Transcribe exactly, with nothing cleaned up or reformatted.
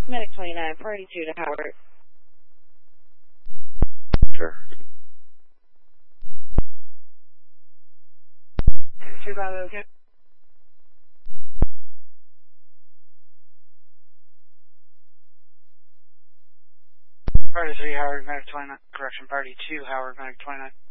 Medic twenty-nine, party two to Howard. Sure. two Bravo, okay. Party three, Howard, Medic twenty-nine. Correction, Party two, Howard, Medic twenty-nine.